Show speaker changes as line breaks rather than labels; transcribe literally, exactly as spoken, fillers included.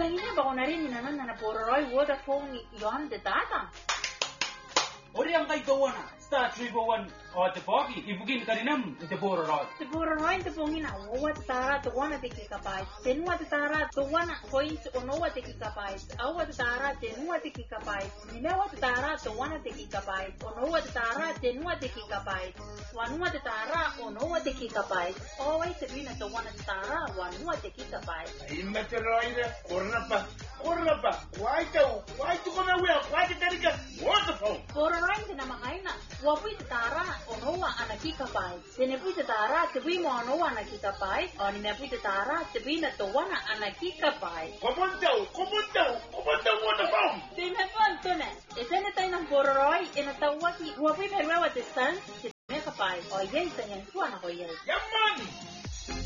pengine ba ko na rin naman na napuroroy waterfall ni Yon de Data.
Ori ang kay gawa na. Star three oh one o te pogi. Ibugin ka rin nam. Ite bororoy.
Te bororoy te pongina. Owa te tara te wana te kikapay. Tenua te tara te wana points onowa te kikapay. Awa te tara tenua te kikapay. Nimewa te tara te wana te kikapay. Onowa te tara tenua te kikapay. Wanua te tara onowa te kikapay. Owai te bina te wana te tara wanua te kikapay.
Ima te roida. Korna pa. Korna pa. Wai tau. Wai tu kona wea. Wai te tarika. Waterfall.
Bororoy te namakaina. Wapui te tara onowa ana kikapay. Tene pui te tara te bui mo onowa ana kikapay. O ni me pui te tara te bina te wana ana kikapay.
Komontau. Komontau. Komontau waterfall.
Tene pon tone. E tene tai nang bororoy e na tawaki. Wapui me rewa te san. Te me kapay. O yei sa nyan tuana ko yei.
Yaman.